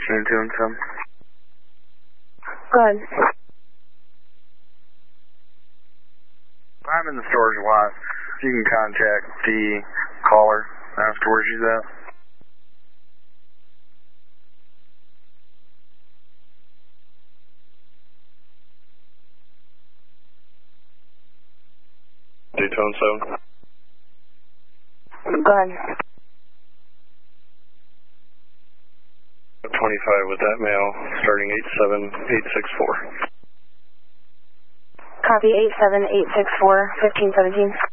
afternoon, 2 and 7. Go ahead. I'm in the storage lot. You can contact the caller afterwards. She's out. Daytona 7. Go ahead. 25 with that mail, starting 87864. Copy 87864, 1517.